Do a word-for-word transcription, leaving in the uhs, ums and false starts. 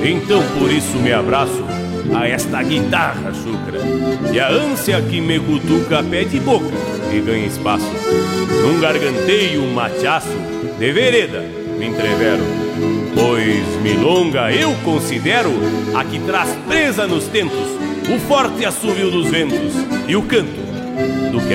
Então por isso me abraço a esta guitarra chucra, e a ânsia que me cutuca pede boca e ganha espaço. Num garganteio, um machaço de vereda me entrevero, pois milonga eu considero a que traz presa nos tentos o forte assovio dos ventos e o canto do